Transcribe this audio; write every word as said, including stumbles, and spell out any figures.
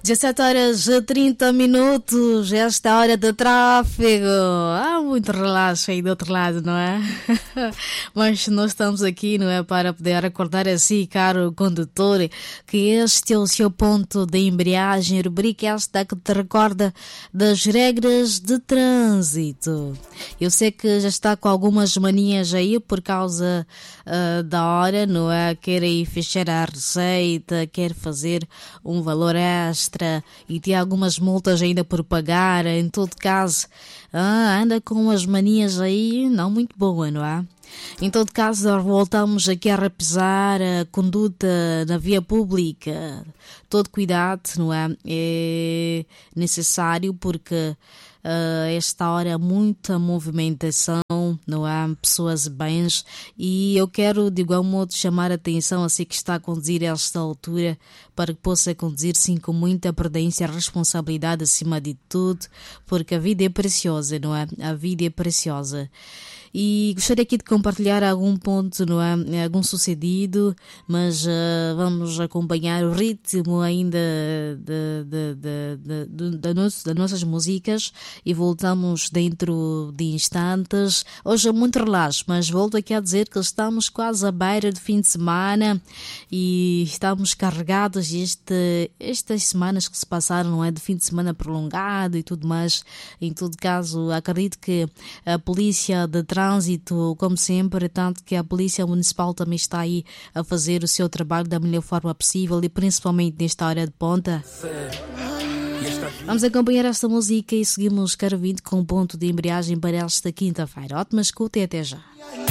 dezessete horas e trinta minutos, esta hora de tráfego. Há muito relaxo aí do outro lado, não é? Mas nós estamos aqui, não é? Para poder acordar assim, caro condutor, que este é o seu ponto de embreagem, rubrica esta que te recorda das regras de trânsito. Eu sei que já está com algumas manias aí por causa uh, da hora, não é? Quer aí fechar a receita, quer fazer um valor extra e tem algumas multas ainda por pagar. Em todo caso, ah, anda com umas manias aí não muito boas, não é? Em todo caso, voltamos aqui a repisar a conduta na via pública. Todo cuidado, não é? É necessário porque Uh, esta hora há muita movimentação, não há pessoas bens, e eu quero de igual modo chamar a atenção a si que está a conduzir a esta altura para que possa conduzir sim com muita prudência, responsabilidade acima de tudo, porque a vida é preciosa, não é? A vida é preciosa. E gostaria aqui de compartilhar algum ponto, não é? Algum sucedido, mas uh, vamos acompanhar o ritmo ainda de, de, de, de, de, de nos, das nossas músicas e voltamos dentro de instantes. Hoje é muito relaxo, mas volto aqui a dizer que estamos quase à beira do fim de semana e estamos carregados este, estas semanas que se passaram, não é? De fim de semana prolongado e tudo mais. Em todo caso, acredito que a polícia de trânsito, como sempre, tanto que a Polícia Municipal também está aí a fazer o seu trabalho da melhor forma possível e principalmente nesta hora de ponta. Vamos acompanhar esta música e seguimos, caro ouvinte, com um ponto de embreagem para esta quinta-feira. Ótima escuta e até já.